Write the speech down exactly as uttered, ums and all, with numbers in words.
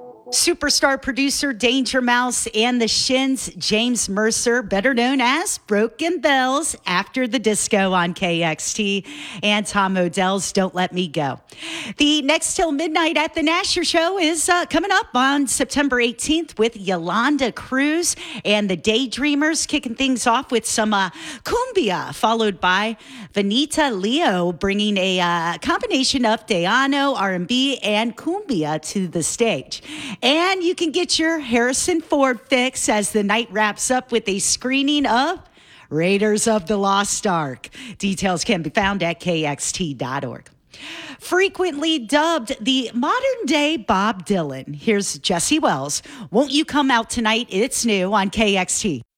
Superstar producer Danger Mouse and the Shins' James Mercer, better known as Broken Bells, After the Disco on K X T, and Tom Odell's Don't Let Me Go. The Next Till Midnight at the Nasher Show is uh, coming up on September eighteenth with Yolanda Cruz and the Daydreamers, kicking things off with some uh, cumbia, followed by Vanita Leo bringing a uh, combination of Dayano, R and B, and cumbia to the stage. And you can get your Harrison Ford fix as the night wraps up with a screening of Raiders of the Lost Ark. Details can be found at K X T dot org. Frequently dubbed the modern-day Bob Dylan, here's Jesse Wells. Won't You Come Out Tonight? It's new on K X T.